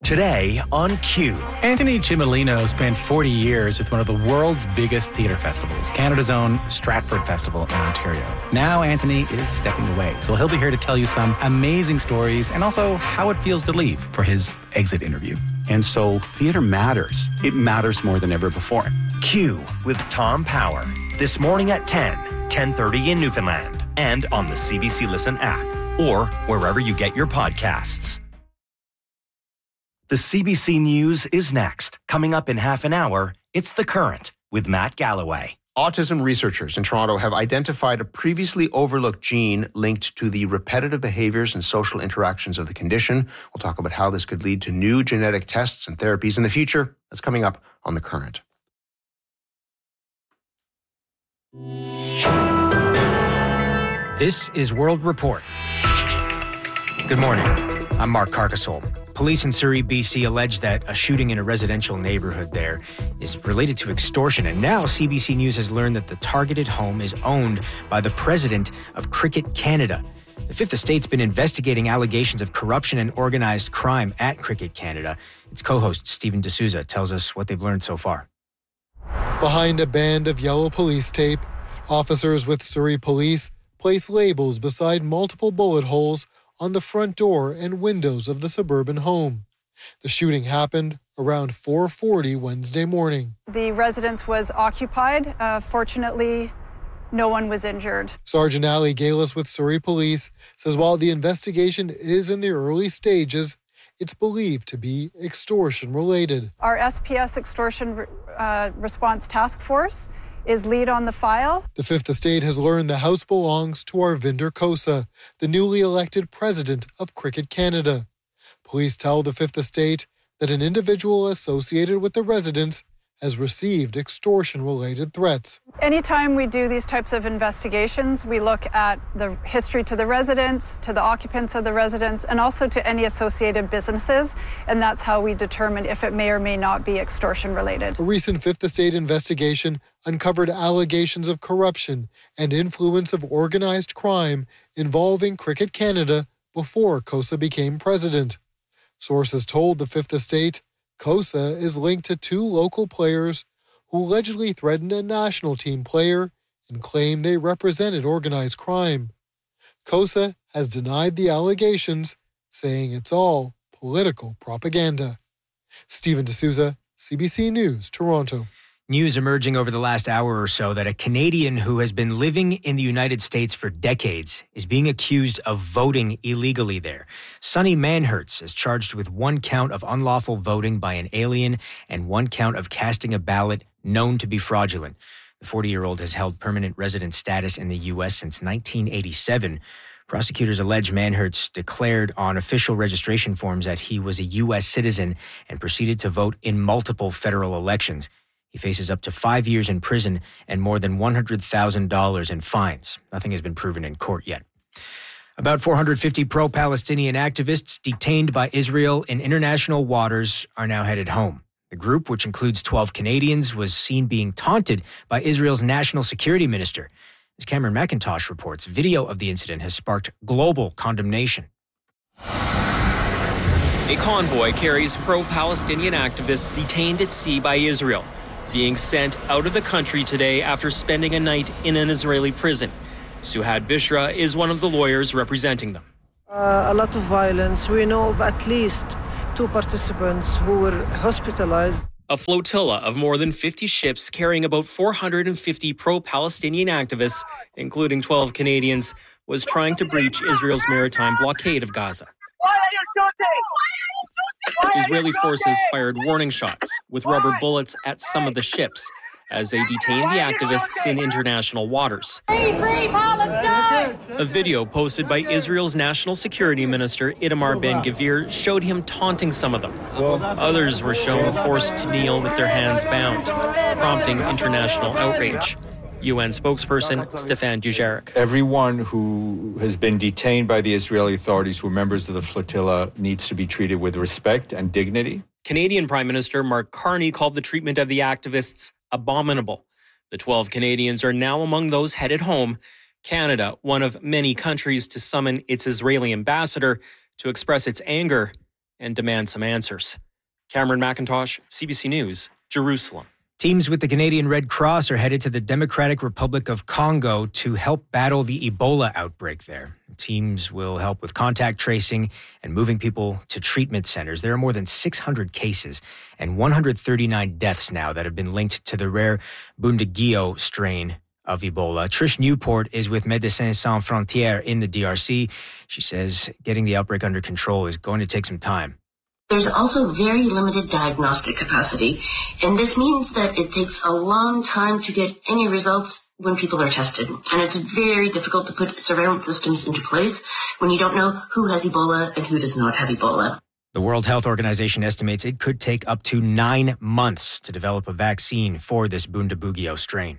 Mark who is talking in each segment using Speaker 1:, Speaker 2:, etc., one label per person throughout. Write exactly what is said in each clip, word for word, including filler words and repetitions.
Speaker 1: Today on Q.
Speaker 2: Anthony Cimolino spent forty years with one of the world's biggest theatre festivals, Canada's own Stratford Festival in Ontario. Now Anthony is stepping away, so he'll be here to tell you some amazing stories and also how it feels to leave for his exit interview.
Speaker 3: And so theatre matters. It matters more than ever before.
Speaker 1: Q with Tom Power. This morning at ten, ten thirty in Newfoundland and on the C B C Listen app or wherever you get your podcasts. The C B C News is next. Coming up in half an hour, it's The Current with Matt Galloway.
Speaker 4: Autism researchers in Toronto have identified a previously overlooked gene linked to the repetitive behaviors and social interactions of the condition. We'll talk about how this could lead to new genetic tests and therapies in the future. That's coming up on The Current.
Speaker 5: This is World Report. Good morning. I'm Mark Carcasole. Police in Surrey, B C allege that a shooting in a residential neighborhood there is related to extortion. And now C B C News has learned that the targeted home is owned by the president of Cricket Canada. The Fifth Estate's been investigating allegations of corruption and organized crime at Cricket Canada. Its co-host, Steven D'Souza, tells us what they've learned so far.
Speaker 6: Behind a band of yellow police tape, officers with Surrey Police place labels beside multiple bullet holes on the front door and windows of the suburban home. The shooting happened around four forty Wednesday morning.
Speaker 7: The residence was occupied. Uh, fortunately, no one was injured.
Speaker 6: Sergeant Ali Galis with Surrey Police says while the investigation is in the early stages, it's believed to be extortion related.
Speaker 7: Our S P S Extortion uh, Response Task Force is lead on the file.
Speaker 6: The Fifth Estate has learned the house belongs to Arvinder Khosa, the newly elected president of Cricket Canada. Police tell the Fifth Estate that an individual associated with the residence has received extortion-related threats.
Speaker 7: Anytime we do these types of investigations, we look at the history to the residents, to the occupants of the residence, and also to any associated businesses, and that's how we determine if it may or may not be extortion-related.
Speaker 6: A recent Fifth Estate investigation uncovered allegations of corruption and influence of organized crime involving Cricket Canada before Khosa became president. Sources told the Fifth Estate Khosa is linked to two local players who allegedly threatened a national team player and claimed they represented organized crime. Khosa has denied the allegations, saying it's all political propaganda. Steven D'Souza, C B C News, Toronto.
Speaker 5: News emerging over the last hour or so that a Canadian who has been living in the United States for decades is being accused of voting illegally there. Sonny Manhertz is charged with one count of unlawful voting by an alien and one count of casting a ballot known to be fraudulent. The forty-year-old has held permanent resident status in the U S since nineteen eighty-seven. Prosecutors allege Manhertz declared on official registration forms that he was a U S citizen and proceeded to vote in multiple federal elections. He faces up to five years in prison and more than one hundred thousand dollars in fines. Nothing has been proven in court yet. About four hundred fifty pro-Palestinian activists detained by Israel in international waters are now headed home. The group, which includes twelve Canadians, was seen being taunted by Israel's national security minister. As Cameron McIntosh reports, video of the incident has sparked global condemnation.
Speaker 8: A convoy carries pro-Palestinian activists detained at sea by Israel, being sent out of the country today after spending a night in an Israeli prison. Suhad Bishra is one of the lawyers representing them.
Speaker 9: Uh, a lot of violence. We know of at least two participants who were hospitalized.
Speaker 8: A flotilla of more than fifty ships carrying about four hundred fifty pro-Palestinian activists, including twelve Canadians, was trying to breach Israel's maritime blockade of Gaza.
Speaker 10: Why are you shooting? Why are you
Speaker 8: Israeli
Speaker 10: shooting?
Speaker 8: forces fired warning shots with rubber bullets at some of the ships as they detained the activists in international waters.
Speaker 10: Free, free Palestine!
Speaker 8: A video posted by Israel's national security minister Itamar Ben-Gvir showed him taunting some of them. Others were shown forced to kneel with their hands bound, prompting international outrage. U N spokesperson Stefan Dujarric.
Speaker 11: Everyone who has been detained by the Israeli authorities who are members of the flotilla needs to be treated with respect and dignity.
Speaker 8: Canadian Prime Minister Mark Carney called the treatment of the activists abominable. The twelve Canadians are now among those headed home. Canada, one of many countries to summon its Israeli ambassador to express its anger and demand some answers. Cameron McIntosh, C B C News, Jerusalem.
Speaker 5: Teams with the Canadian Red Cross are headed to the Democratic Republic of Congo to help battle the Ebola outbreak there. Teams will help with contact tracing and moving people to treatment centers. There are more than six hundred cases and one hundred thirty-nine deaths now that have been linked to the rare Bundibugyo strain of Ebola. Trish Newport is with Médecins Sans Frontières in the D R C. She says getting the outbreak under control is going to take some time.
Speaker 12: There's also very limited diagnostic capacity, and this means that it takes a long time to get any results when people are tested. And it's very difficult to put surveillance systems into place when you don't know who has Ebola and who does not have Ebola.
Speaker 5: The World Health Organization estimates it could take up to nine months to develop a vaccine for this Bundibugyo strain.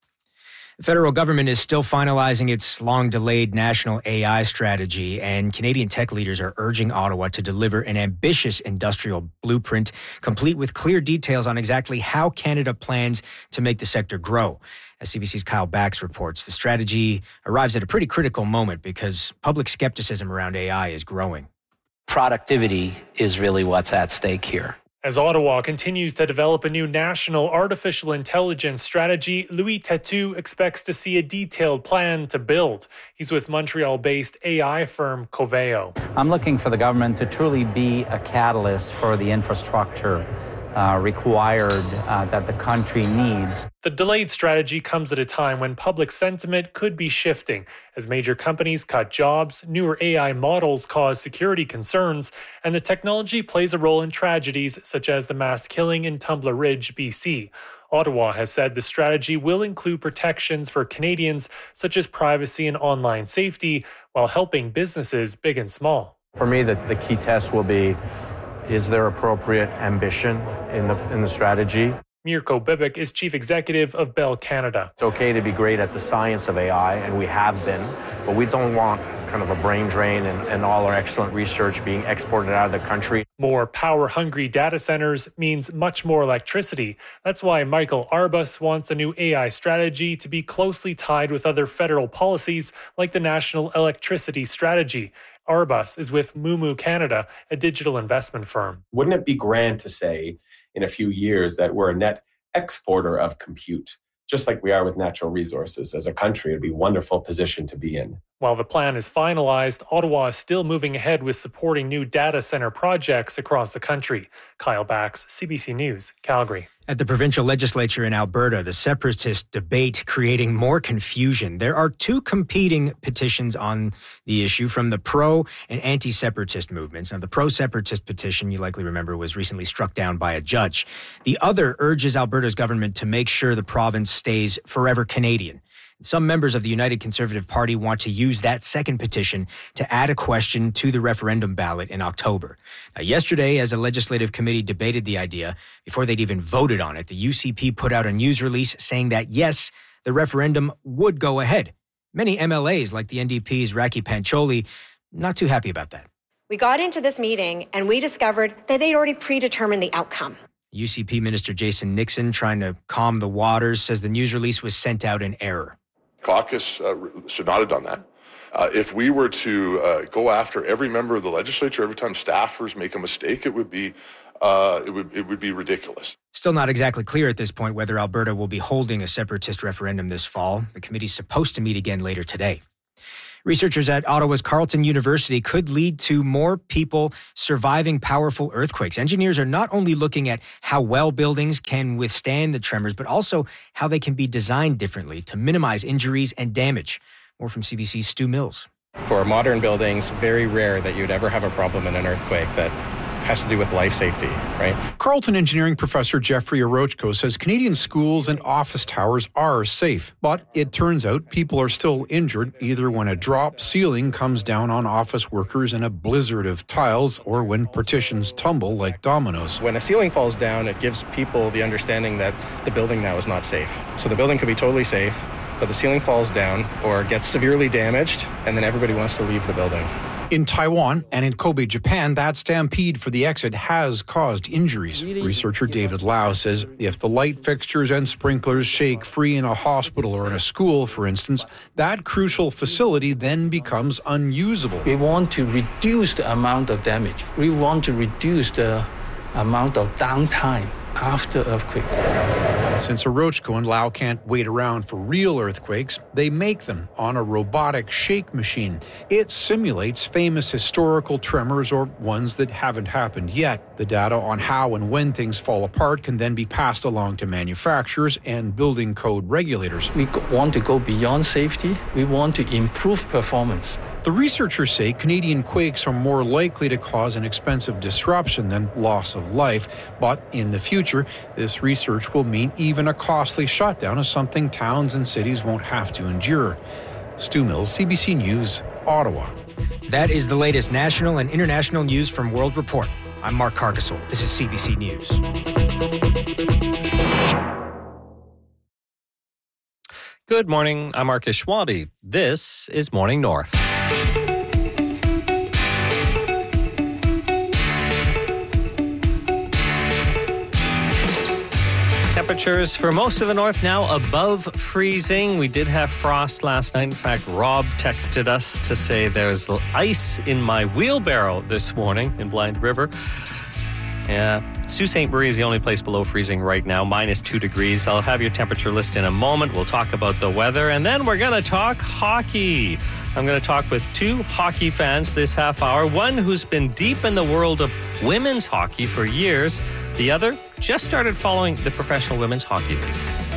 Speaker 5: The federal government is still finalizing its long-delayed national A I strategy, and Canadian tech leaders are urging Ottawa to deliver an ambitious industrial blueprint, complete with clear details on exactly how Canada plans to make the sector grow. As C B C's Kyle Bax reports, the strategy arrives at a pretty critical moment because public skepticism around A I is growing.
Speaker 13: Productivity is really what's at stake here.
Speaker 14: As Ottawa continues to develop a new national artificial intelligence strategy, Louis Têtu expects to see a detailed plan to build. He's with Montreal-based A I firm Coveo.
Speaker 13: I'm looking for the government to truly be a catalyst for the infrastructure uh, required uh, that the country needs.
Speaker 14: The delayed strategy comes at a time when public sentiment could be shifting as major companies cut jobs, newer A I models cause security concerns, and the technology plays a role in tragedies such as the mass killing in Tumbler Ridge, B C. Ottawa has said the strategy will include protections for Canadians such as privacy and online safety while helping businesses big and small.
Speaker 15: For me, the, the key test will be, is there appropriate ambition in the in the strategy?
Speaker 14: Mirko Bibic is chief executive of Bell Canada.
Speaker 15: It's okay to be great at the science of A I, and we have been, but we don't want kind of a brain drain and, and all our excellent research being exported out of the country.
Speaker 14: More power-hungry data centers means much more electricity. That's why Michael Arbus wants a new A I strategy to be closely tied with other federal policies like the National Electricity Strategy. Arbus is with Moomoo Canada, a digital investment firm.
Speaker 16: Wouldn't it be grand to say in a few years that we're a net exporter of compute, just like we are with natural resources? As a country, it'd be a wonderful position to be in.
Speaker 14: While the plan is finalized, Ottawa is still moving ahead with supporting new data center projects across the country. Kyle Bax, C B C News, Calgary.
Speaker 5: At the provincial legislature in Alberta, the separatist debate creating more confusion. There are two competing petitions on the issue from the pro and anti-separatist movements. Now, the pro-separatist petition, you likely remember, was recently struck down by a judge. The other urges Alberta's government to make sure the province stays forever Canadian. Some members of the United Conservative Party want to use that second petition to add a question to the referendum ballot in October. Now, yesterday, as a legislative committee debated the idea, before they'd even voted on it, the U C P put out a news release saying that, yes, the referendum would go ahead. Many M L As, like the N D P's Raki Pancholi, not too happy about that.
Speaker 17: We got into this meeting and we discovered that they'd already predetermined the outcome.
Speaker 5: U C P Minister Jason Nixon, trying to calm the waters, says the news release was sent out in error.
Speaker 18: Caucus uh, should not have done that. Uh, if we were to uh, go after every member of the legislature every time staffers make a mistake, it would be uh, it would it would be ridiculous.
Speaker 5: Still not exactly clear at this point whether Alberta will be holding a separatist referendum this fall. The committee's supposed to meet again later today. Researchers at Ottawa's Carleton University could lead to more people surviving powerful earthquakes. Engineers are not only looking at how well buildings can withstand the tremors, but also how they can be designed differently to minimize injuries and damage. More from C B C's Stu Mills.
Speaker 19: For modern buildings, very rare that you'd ever have a problem in an earthquake that has to do with life safety, right?
Speaker 20: Carleton engineering professor Jeffrey Orochko says Canadian schools and office towers are safe, but it turns out people are still injured either when a drop ceiling comes down on office workers in a blizzard of tiles or when partitions tumble like dominoes.
Speaker 19: When a ceiling falls down, it gives people the understanding that the building now is not safe. So the building could be totally safe, but the ceiling falls down or gets severely damaged, and then everybody wants to leave the building.
Speaker 20: In Taiwan and in Kobe, Japan, that stampede for the exit has caused injuries. Researcher David Lau says if the light fixtures and sprinklers shake free in a hospital or in a school, for instance, that crucial facility then becomes unusable.
Speaker 21: We want to reduce the amount of damage. We want to reduce the amount of downtime after earthquake.
Speaker 20: Since Orochko and Lau can't wait around for real earthquakes, they make them on a robotic shake machine. It simulates famous historical tremors or ones that haven't happened yet. The data on how and when things fall apart can then be passed along to manufacturers and building code regulators.
Speaker 21: We want to go beyond safety. We want to improve performance.
Speaker 20: The researchers say Canadian quakes are more likely to cause an expensive disruption than loss of life. But in the future, this research will mean even a costly shutdown is something towns and cities won't have to endure. Stu Mills, C B C News, Ottawa.
Speaker 5: That is the latest national and international news from World Report. I'm Mark Cargasol. This is C B C News.
Speaker 22: Good morning. I'm Marcus Schwabe. This is Morning North. Temperatures for most of the north now above freezing. We did have frost last night. In fact, Rob texted us to say there's ice in my wheelbarrow this morning in Blind River. Yeah, Sault Ste. Marie is the only place below freezing right now, minus two degrees. I'll have your temperature list in a moment. We'll talk about the weather, and then we're going to talk hockey. I'm going to talk with two hockey fans this half hour. One who's been deep in the world of women's hockey for years. The other just started following the Professional Women's Hockey League.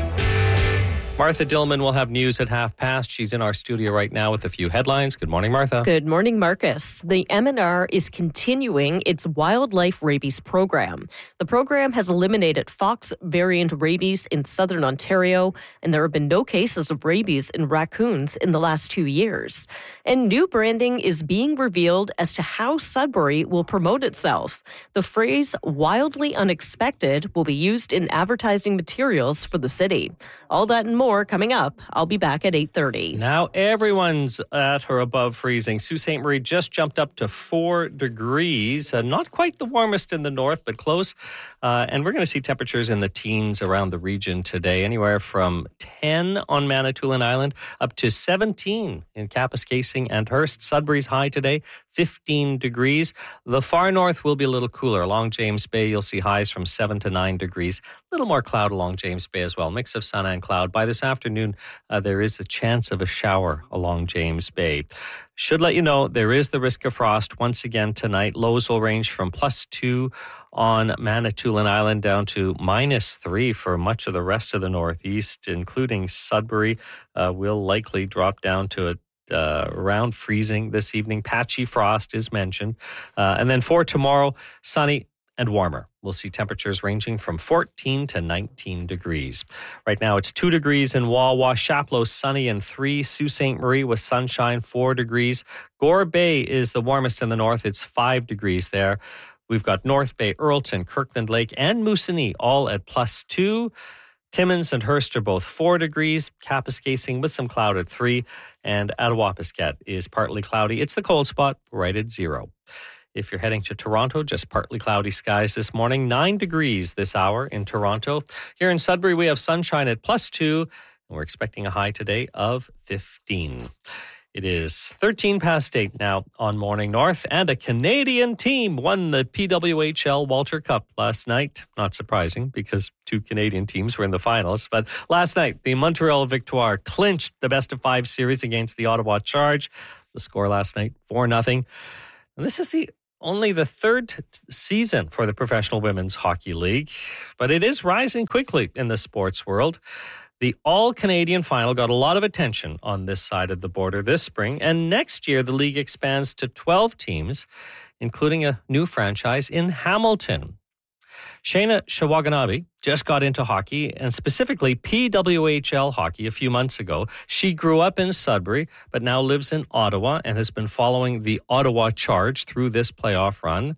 Speaker 22: Martha Dillman will have news at half past. She's in our studio right now with a few headlines. Good morning, Martha.
Speaker 23: Good morning, Marcus. The M N R is continuing its wildlife rabies program. The program has eliminated fox variant rabies in southern Ontario, and there have been no cases of rabies in raccoons in the last two years. And new branding is being revealed as to how Sudbury will promote itself. The phrase wildly unexpected will be used in advertising materials for the city. All that and more coming up. I'll be back at eight thirty.
Speaker 22: Now everyone's at or above freezing. Sault Ste. Marie just jumped up to four degrees. Uh, not quite the warmest in the north, but close. Uh, and we're going to see temperatures in the teens around the region today, anywhere from ten on Manitoulin Island up to seventeen in Kapuskasing and Hearst. Sudbury's high today, fifteen degrees. The far north will be a little cooler. Along James Bay, you'll see highs from seven to nine degrees. A little more cloud along James Bay as well. Mix of sun and cloud. By this afternoon, uh, there is a chance of a shower along James Bay. Should let you know there is the risk of frost once again tonight. Lows will range from plus two on Manitoulin Island down to minus three for much of the rest of the northeast, including Sudbury. Uh, will likely drop down to a Uh, around freezing this evening. Patchy frost is mentioned. Uh, and then for tomorrow, sunny and warmer. We'll see temperatures ranging from fourteen to nineteen degrees. Right now, it's two degrees in Wawa. Chapleau, sunny and three. Sault Ste. Marie with sunshine, four degrees. Gore Bay is the warmest in the north. It's five degrees there. We've got North Bay, Earlton, Kirkland Lake, and Moosonee all at plus two. Timmins and Hearst are both four degrees. Kapuskasing with some cloud at three. And Attawapiskat is partly cloudy. It's the cold spot right at zero. If you're heading to Toronto, just partly cloudy skies this morning. Nine degrees this hour in Toronto. Here in Sudbury, we have sunshine at plus two. And we're expecting a high today of fifteen. It is thirteen past eight now on Morning North, and a Canadian team won the P W H L Walter Cup last night. Not surprising, because two Canadian teams were in the finals. But last night, the Montreal Victoire clinched the best-of-five series against the Ottawa Charge. The score last night, four nothing. And this is the only the third t- season for the Professional Women's Hockey League, but it is rising quickly in the sports world. The all-Canadian final got a lot of attention on this side of the border this spring, and next year the league expands to twelve teams, including a new franchise in Hamilton. Shayna Shawaganabe just got into hockey, and specifically P W H L hockey, a few months ago. She grew up in Sudbury, but now lives in Ottawa and has been following the Ottawa Charge through this playoff run.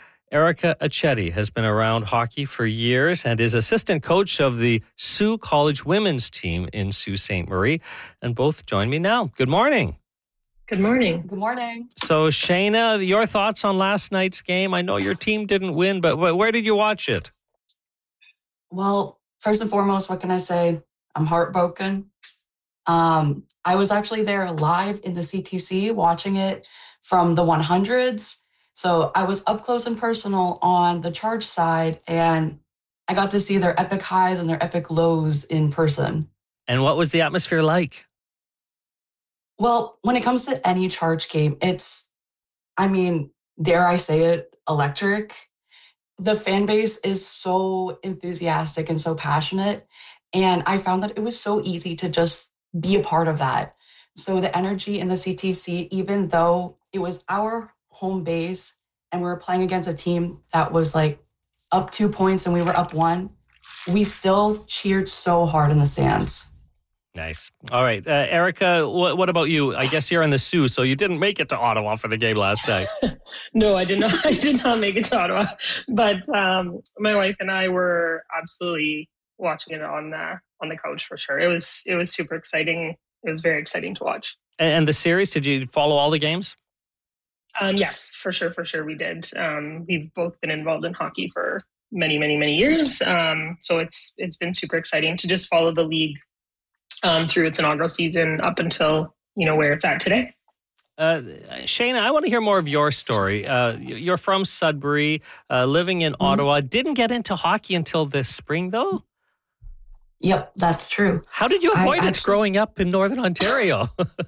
Speaker 22: Erica Accetti has been around hockey for years and is assistant coach of the Sioux College women's team in Sault Ste. Marie. And both join me now. Good morning.
Speaker 1: Good morning.
Speaker 2: Good morning.
Speaker 22: So, Shayna, your thoughts on last night's game? I know your team didn't win, but where did you watch it?
Speaker 2: Well, first and foremost, what can I say? I'm heartbroken. Um, I was actually there live in the C T C watching it from the one hundreds. So I was up close and personal on the Charge side, and I got to see their epic highs and their epic lows in person.
Speaker 22: And what was the atmosphere like?
Speaker 2: Well, when it comes to any Charge game, it's, I mean, dare I say it, electric. The fan base is so enthusiastic and so passionate. And I found that it was so easy to just be a part of that. So the energy in the C T C, even though it was our home base and we were playing against a team that was like up two points and we were up one, we still cheered so hard in the stands.
Speaker 22: Nice. All right. Uh, Erica, what, what about you? I guess you're in the Sioux, so you didn't make it to Ottawa for the game last night.
Speaker 1: No, I did not. I did not make it to Ottawa. But um, my wife and I were absolutely watching it on the, on the couch for sure. It was it was super exciting. It was very exciting to watch.
Speaker 22: And, and the series, did you follow all the games?
Speaker 1: Um, yes, for sure, for sure we did. Um, we've both been involved in hockey for many, many, many years. Um, so it's it's been super exciting to just follow the league Um, through its inaugural season up until, you know, where it's at today.
Speaker 22: Uh, Shayna, I want to hear more of your story. Uh, you're from Sudbury, uh, living in mm-hmm. Ottawa. Didn't get into hockey until this spring, though?
Speaker 2: Yep, that's true.
Speaker 22: How did you avoid
Speaker 2: I
Speaker 22: it
Speaker 2: actually...
Speaker 22: growing up in Northern Ontario?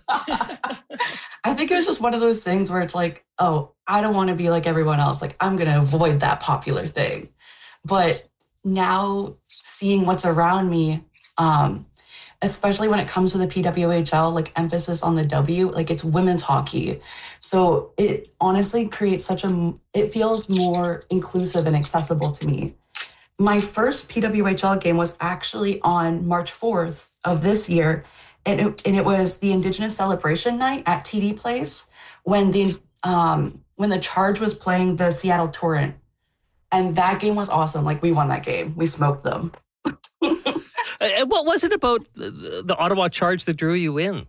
Speaker 2: I think it was just one of those things where it's like, oh, I don't want to be like everyone else. Like, I'm going to avoid that popular thing. But now seeing what's around me, um, especially when it comes to the P W H L, like emphasis on the W, like it's women's hockey. So it honestly creates such a, it feels more inclusive and accessible to me. My first P W H L game was actually on March fourth of this year. And it, and it was the Indigenous Celebration Night at T D Place when the, um, when the Charge was playing the Seattle Torrent. And that game was awesome. Like we won that game. We smoked them.
Speaker 22: What was it about the, the Ottawa Charge that drew you in?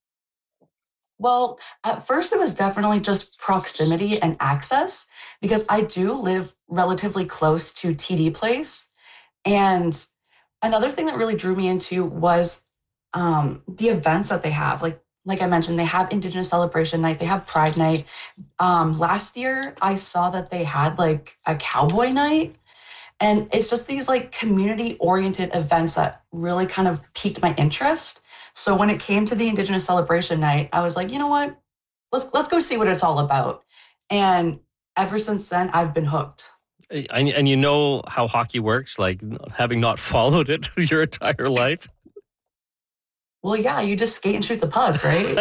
Speaker 2: Well, at first it was definitely just proximity and access because I do live relatively close to T D Place. And another thing that really drew me into was um, the events that they have. Like, like I mentioned, they have Indigenous Celebration Night, they have Pride Night. Um, last year, I saw that they had like a Cowboy Night. And it's just these like community-oriented events that really kind of piqued my interest. So when it came to the Indigenous Celebration Night, I was like, you know what? Let's let's go see what it's all about. And ever since then, I've been hooked.
Speaker 22: And, and you know how hockey works, like having not followed it your entire life?
Speaker 2: Well, yeah, you just skate and shoot the puck, right?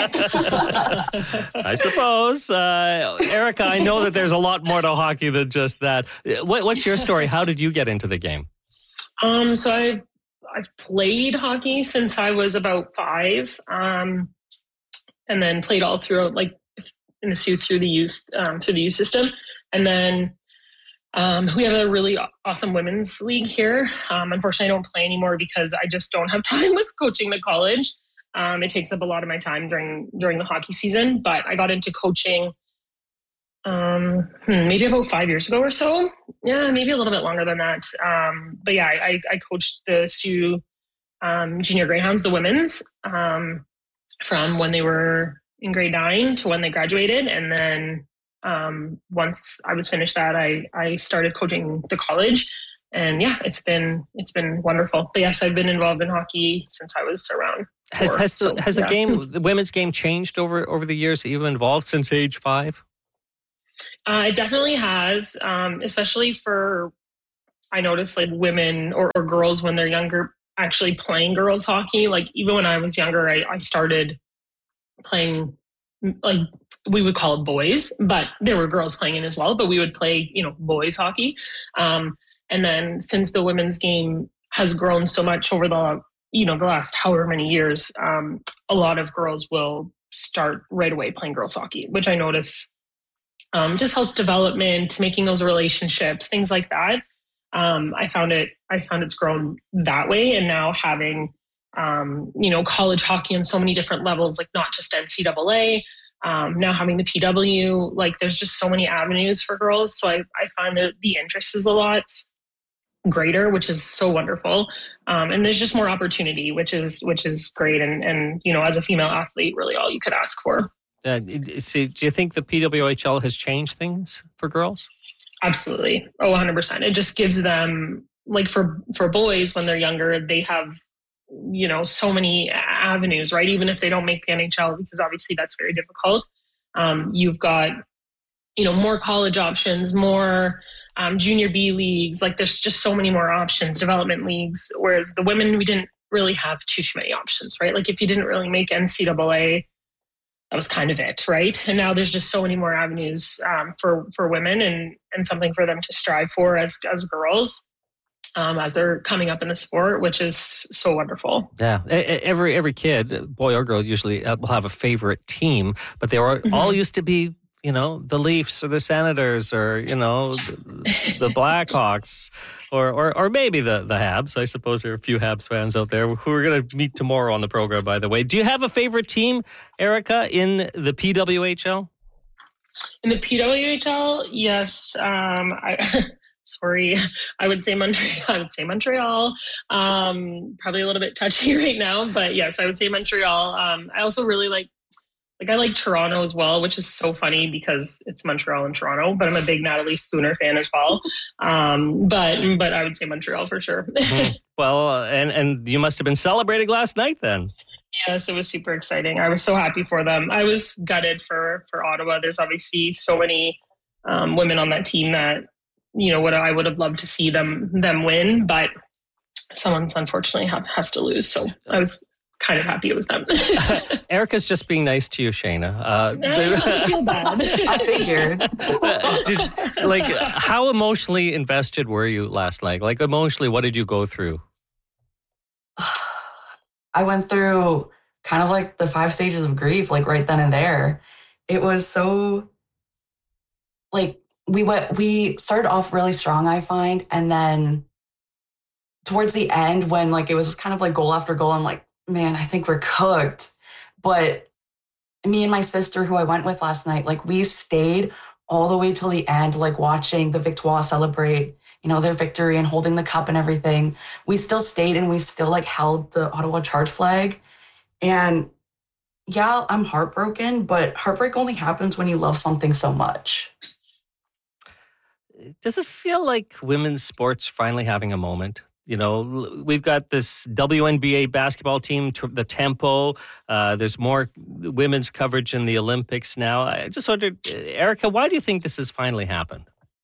Speaker 22: I suppose. Uh, Erica, I know that there's a lot more to hockey than just that. What, what's your story? How did you get into the game?
Speaker 1: Um, so I've, I've played hockey since I was about five, um, and then played all throughout, like in the Sioux through the youth, um, through the youth system. And then Um, we have a really awesome women's league here. Um, unfortunately, I don't play anymore because I just don't have time with coaching the college. Um, it takes up a lot of my time during during the hockey season. But I got into coaching um, hmm, maybe about five years ago or so. Yeah, maybe a little bit longer than that. Um, but yeah, I, I coached the Sioux um, Junior Greyhounds, the women's, um, from when they were in grade nine to when they graduated, and then Um, once I was finished that, I, I started coaching the college, and yeah, it's been it's been wonderful. But yes, I've been involved in hockey since I was around four,
Speaker 22: Has has the
Speaker 1: so,
Speaker 22: has
Speaker 1: yeah.
Speaker 22: the game the women's game changed over over the years that you've been involved since age five?
Speaker 1: Uh, it definitely has, um, especially for I noticed like women or, or girls when they're younger actually playing girls hockey. Like even when I was younger, I, I started playing. Like we would call it boys, but there were girls playing in as well, but we would play, you know, boys hockey. Um, and then since the women's game has grown so much over the, you know, the last however many years, um, a lot of girls will start right away playing girls hockey, which I notice um, just helps development, making those relationships, things like that. Um, I found it, I found it's grown that way. And now having um, you know, college hockey on so many different levels, like not just N C double A, um, now having the P W, like there's just so many avenues for girls. So I, I find that the interest is a lot greater, which is so wonderful. Um, and there's just more opportunity, which is, which is great. And, and, you know, as a female athlete, really all you could ask for.
Speaker 22: Uh, see, do you think the P W H L has changed things for girls?
Speaker 1: Absolutely. Oh, one hundred percent. It just gives them, like for, for boys when they're younger, they have, you know, so many avenues, right? Even if they don't make the N H L, because obviously that's very difficult. Um, you've got, you know, more college options, more um, junior B leagues. Like there's just so many more options, development leagues. Whereas the women, we didn't really have too, too many options, right? Like if you didn't really make N C double A, that was kind of it, right? And now there's just so many more avenues um, for for women, and and something for them to strive for as as girls um, as they're coming up in the sport, which is so wonderful.
Speaker 22: Yeah, every every kid, boy or girl, usually will have a favorite team, but they were mm-hmm. all used to be, you know, the Leafs or the Senators or, you know, the, the Blackhawks or, or or maybe the, the Habs. I suppose there are a few Habs fans out there who are going to meet tomorrow on the program, by the way. Do you have a favorite team, Erica, in the P W H L?
Speaker 1: In the P W H L, yes. Um, I, sorry, I would say Montreal. I would say Montreal. Um, probably a little bit touchy right now, but yes, I would say Montreal. Um, I also really like Like I like Toronto as well, which is so funny because it's Montreal and Toronto, but I'm a big Natalie Spooner fan as well. Um, but but I would say Montreal for sure.
Speaker 22: mm-hmm. Well, uh, and, and you must have been celebrating last night then.
Speaker 1: Yes, it was super exciting. I was so happy for them. I was gutted for, for Ottawa. There's obviously so many um, women on that team that, you know, what I would have loved to see them them win, but someone's unfortunately have, has to lose. So I was kind of happy it was them.
Speaker 22: Erica's just being nice to you, Shayna. Uh,
Speaker 1: I feel bad.
Speaker 2: I figured.
Speaker 22: Did, like, how emotionally invested were you last night? Like, emotionally, what did you go through?
Speaker 2: I went through kind of like the five stages of grief, like right then and there. It was so, like, we went, we started off really strong, I find. And then towards the end, when like it was kind of like goal after goal, I'm like, man, I think we're cooked. But me and my sister, who I went with last night, like we stayed all the way till the end, like watching the Victoire celebrate, you know, their victory and holding the cup and everything. We still stayed and we still like held the Ottawa Charge flag. And yeah, I'm heartbroken, but heartbreak only happens when you love something so much.
Speaker 22: Does it feel like women's sports finally having a moment? You know, we've got this W N B A basketball team, the Tempo. Uh, there's more women's coverage in the Olympics now. I just wondered, Erica, why do you think this has finally happened?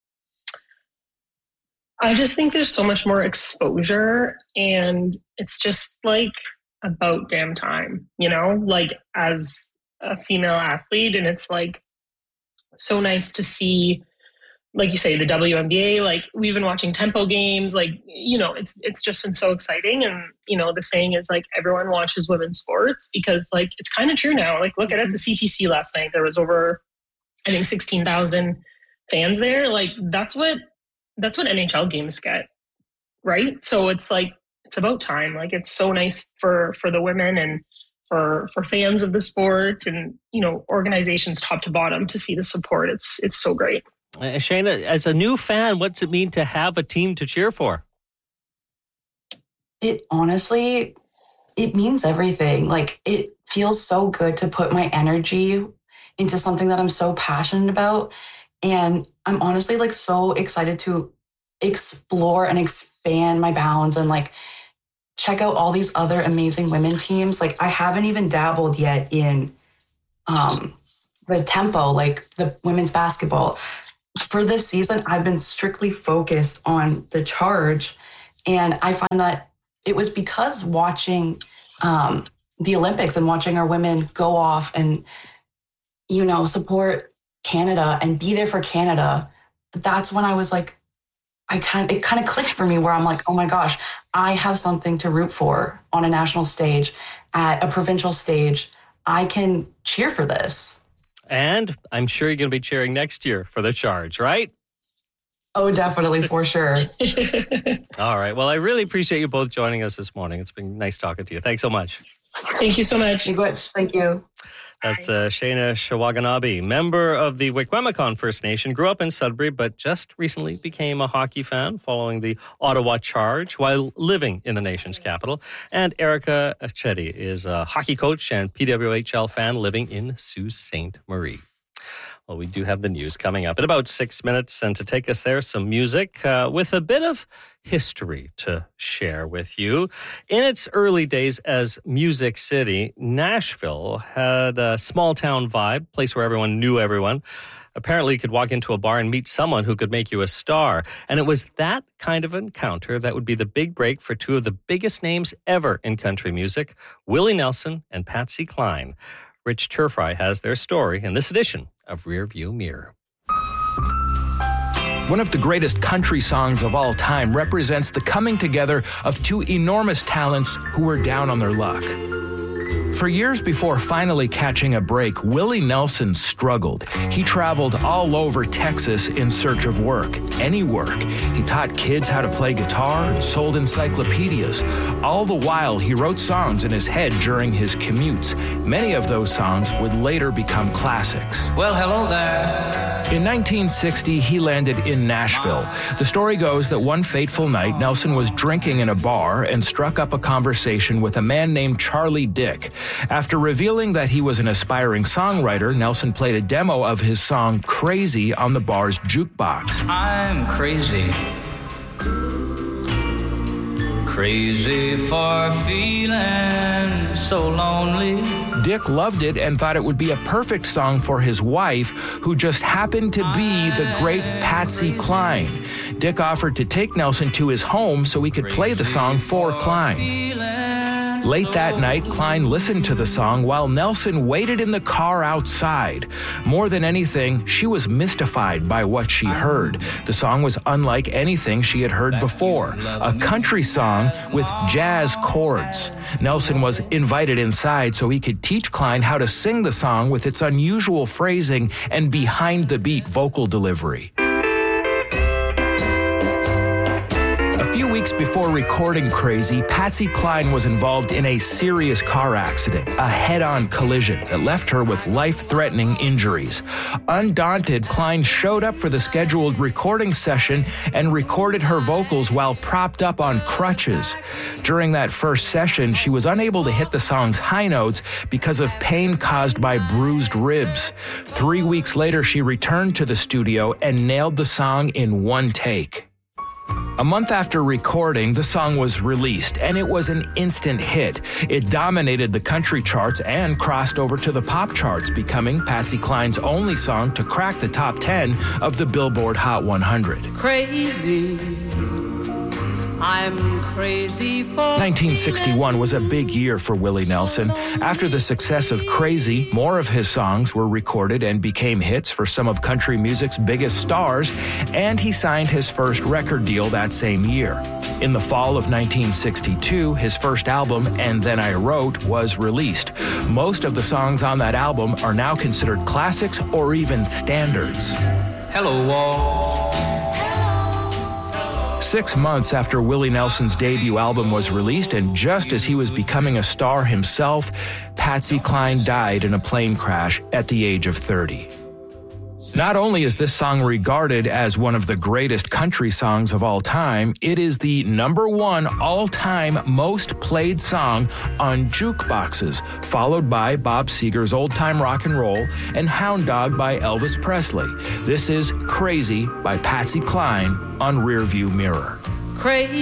Speaker 1: I just think there's so much more exposure, and it's just like about damn time, you know, like as a female athlete. And it's like so nice to see, like you say, the W N B A, like we've been watching Tempo games, like, you know, it's it's just been so exciting. And, you know, the saying is like everyone watches women's sports because like it's kind of true now. Like look at it at the C T C last night. There was over, I think, sixteen thousand fans there. Like that's what that's what N H L games get, right? So it's like it's about time. Like it's so nice for for the women and for for fans of the sport and, you know, organizations top to bottom to see the support. It's it's so great.
Speaker 22: Uh, Shayna, as a new fan, what's it mean to have a team to cheer for?
Speaker 2: It honestly, it means everything. Like, it feels so good to put my energy into something that I'm so passionate about. And I'm honestly, like, so excited to explore and expand my bounds and, like, check out all these other amazing women teams. Like, I haven't even dabbled yet in um, the Tempo, like, the women's basketball. For this season, I've been strictly focused on the Charge. And I find that it was because watching um, the Olympics and watching our women go off and, you know, support Canada and be there for Canada, that's when I was like, I kind it kind of clicked for me where I'm like, oh my gosh, I have something to root for on a national stage, at a provincial stage. I can cheer for this.
Speaker 22: And I'm sure you're going to be cheering next year for the Charge, right?
Speaker 2: Oh, definitely, for sure.
Speaker 22: All right. Well, I really appreciate you both joining us this morning. It's been nice talking to you. Thanks so much.
Speaker 1: Thank you so much.
Speaker 2: Thank you.
Speaker 22: That's uh, Shayna Shawaganabe, member of the Wikwemikon First Nation, grew up in Sudbury, but just recently became a hockey fan following the Ottawa Charge while living in the nation's capital. And Erica Chetty is a hockey coach and P W H L fan living in Sault Ste. Marie. Well, we do have the news coming up in about six minutes. And to take us there, some music uh, with a bit of history to share with you. In its early days as Music City, Nashville had a small town vibe, place where everyone knew everyone. Apparently, you could walk into a bar and meet someone who could make you a star. And it was that kind of encounter that would be the big break for two of the biggest names ever in country music, Willie Nelson and Patsy Cline. Rich Turfry has their story in this edition of Rearview Mirror.
Speaker 3: One of the greatest country songs of all time represents the coming together of two enormous talents who were down on their luck. For years before finally catching a break, Willie Nelson struggled. He traveled all over Texas in search of work, any work. He taught kids how to play guitar and sold encyclopedias. All the while, he wrote songs in his head during his commutes. Many of those songs would later become classics.
Speaker 21: Well, hello there.
Speaker 3: In nineteen sixty, he landed in Nashville. The story goes that one fateful night, Nelson was drinking in a bar and struck up a conversation with a man named Charlie Dick. After revealing that he was an aspiring songwriter, Nelson played a demo of his song Crazy on the bar's jukebox.
Speaker 21: I'm crazy. Crazy for feeling so lonely.
Speaker 3: Dick loved it and thought it would be a perfect song for his wife, who just happened to be the great Patsy Cline. Dick offered to take Nelson to his home so he could play the song for Cline. Late that night, Cline listened to the song while Nelson waited in the car outside. More than anything, she was mystified by what she heard. The song was unlike anything she had heard before, a country song with jazz chords. Nelson was invited inside so he could teach Cline how to sing the song with its unusual phrasing and behind-the-beat vocal delivery. A few weeks before recording Crazy, Patsy Cline was involved in a serious car accident, a head-on collision that left her with life-threatening injuries. Undaunted, Cline showed up for the scheduled recording session and recorded her vocals while propped up on crutches. During that first session, she was unable to hit the song's high notes because of pain caused by bruised ribs. Three weeks later, she returned to the studio and nailed the song in one take. A month after recording, the song was released, and it was an instant hit. It dominated the country charts and crossed over to the pop charts, becoming Patsy Cline's only song to crack the top ten of the Billboard Hot one hundred.
Speaker 10: Crazy. I'm crazy for
Speaker 3: nineteen sixty-one was a big year for Willie Nelson. After the success of Crazy, more of his songs were recorded and became hits for some of country music's biggest stars, and he signed his first record deal that same year. In the fall of nineteen sixty-two, his first album, And Then I Wrote, was released. Most of the songs on that album are now considered classics or even standards.
Speaker 21: Hello, Wall.
Speaker 3: Six months after Willie Nelson's debut album was released, and just as he was becoming a star himself, Patsy Cline died in a plane crash at the age of thirty. Not only is this song regarded as one of the greatest country songs of all time, it is the number one all-time most played song on jukeboxes, followed by Bob Seger's Old Time Rock and Roll and Hound Dog by Elvis Presley. This is Crazy by Patsy Cline on Rearview Mirror.
Speaker 10: crazy.